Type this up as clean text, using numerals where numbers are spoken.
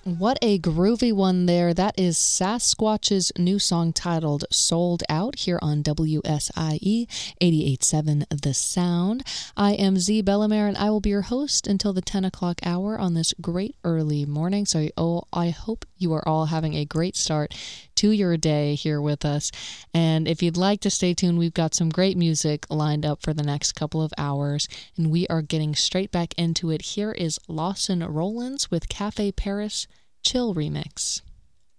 What a groovy one there. That is Sasquatch's new song titled Sold Out here on WSIE 88.7 The Sound. I am Z Bellamere and I will be your host until the 10 o'clock hour on this great early morning. So I hope you are all having a great start to your day here with us. And if you'd like to stay tuned, we've got some great music lined up for the next couple of hours, and we are getting straight back into it. Here is Lawson Rollins with Cafe Paris Chill Remix.